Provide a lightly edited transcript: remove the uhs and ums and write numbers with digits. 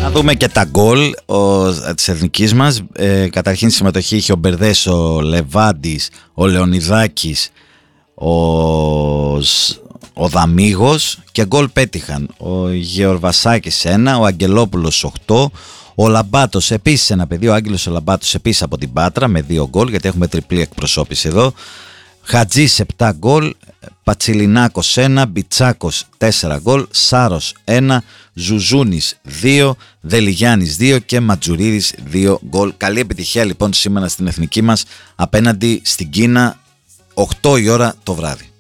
Να δούμε και τα γκολ της εθνικής μας. Καταρχήν συμμετοχή είχε ο Μπερδές, ο Λεβάντης, ο Λεωνιδάκης, ο Δαμίγος, και γκολ πέτυχαν ο Γεωρβασάκης 1, ο Αγγελόπουλος 8, ο Λαμπάτος επίσης ένα παιδί, ο Άγγελος ο Λαμπάτος επίσης από την Πάτρα με 2 γκολ, γιατί έχουμε τριπλή εκπροσώπηση εδώ. Χατζής 7 γκολ, Πατσιλινάκος 1, Μπιτσάκος 4 γκολ, Σάρος 1, Ζουζούνης 2, Δελιγιάννης 2 και Ματζουρίδης 2 γκολ. Καλή επιτυχία λοιπόν σήμερα στην εθνική μας απέναντι στην Κίνα 8 η ώρα το βράδυ.